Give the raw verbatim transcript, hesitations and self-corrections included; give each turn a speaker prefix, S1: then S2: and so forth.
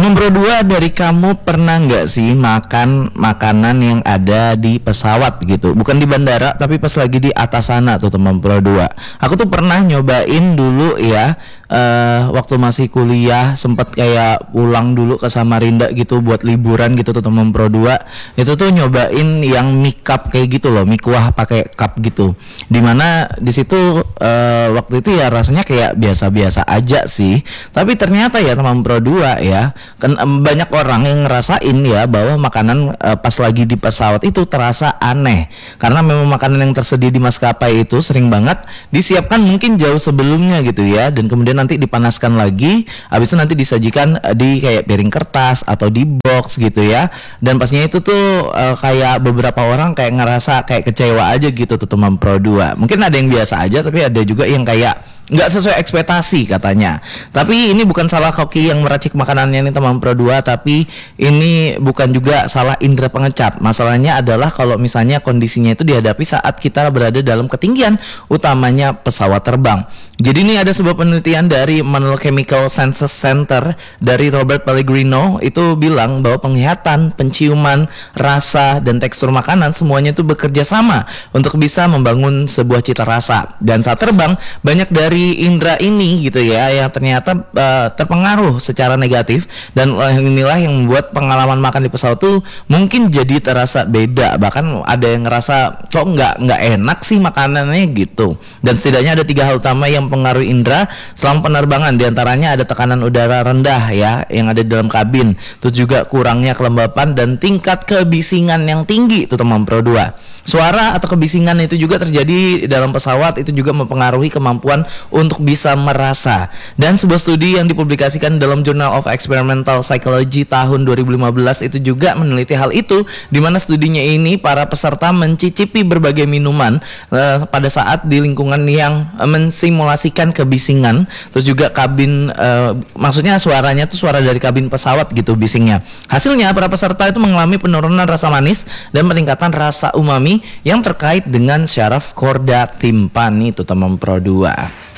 S1: Teman Pro dua, dari kamu pernah nggak sih makan makanan yang ada di pesawat gitu? Bukan di bandara, tapi pas lagi di atas sana tuh teman Pro dua. Aku tuh pernah nyobain dulu ya, uh, waktu masih kuliah, sempat kayak pulang dulu ke Samarinda gitu buat liburan gitu tuh teman Pro dua. Itu tuh nyobain yang mie cup kayak gitu loh, mie kuah pakai cup gitu. Dimana di situ uh, waktu itu ya rasanya kayak biasa-biasa aja sih. Tapi ternyata ya teman Pro dua ya, kan em, banyak orang yang ngerasain ya bahwa makanan eh, pas lagi di pesawat itu terasa aneh, karena memang makanan yang tersedia di maskapai itu sering banget disiapkan mungkin jauh sebelumnya gitu ya, dan kemudian nanti dipanaskan lagi, habis itu nanti disajikan eh, di kayak piring kertas atau di box gitu ya. Dan pastinya itu tuh eh, kayak beberapa orang kayak ngerasa kayak kecewa aja gitu tuh teman Pro dua. Mungkin ada yang biasa aja, tapi ada juga yang kayak nggak sesuai ekspektasi katanya. Tapi ini bukan salah koki yang meracik makanannya nih teman Pro dua, tapi ini bukan juga salah indera pengecat. Masalahnya adalah kalau misalnya kondisinya itu dihadapi saat kita berada dalam ketinggian, utamanya pesawat terbang. Jadi ini ada sebuah penelitian dari Manual Chemical Senses Center dari Robert Pellegrino, itu bilang bahwa penglihatan, penciuman, rasa, dan tekstur makanan semuanya itu bekerja sama untuk bisa membangun sebuah cita rasa. Dan saat terbang, banyak dari indera ini gitu ya yang ternyata uh, terpengaruh secara negatif, dan uh, inilah yang membuat pengalaman makan di pesawat tuh mungkin jadi terasa beda. Bahkan ada yang ngerasa kok nggak nggak enak sih makanannya gitu. Dan setidaknya ada tiga hal utama yang mempengaruhi indera selama penerbangan. Di antaranya ada tekanan udara rendah ya yang ada di dalam kabin, terus juga kurangnya kelembapan dan tingkat kebisingan yang tinggi itu teman Pro dua. Suara atau kebisingan itu juga terjadi dalam pesawat, itu juga mempengaruhi kemampuan untuk bisa merasa. Dan sebuah studi yang dipublikasikan dalam Journal of Experimental Psychology tahun dua ribu lima belas itu juga meneliti hal itu, di mana studinya ini para peserta mencicipi berbagai minuman uh, pada saat di lingkungan yang uh, mensimulasikan kebisingan, terus juga kabin uh, maksudnya suaranya tuh suara dari kabin pesawat gitu bisingnya. Hasilnya para peserta itu mengalami penurunan rasa manis dan peningkatan rasa umami yang terkait dengan syaraf korda timpani itu teman Pro dua.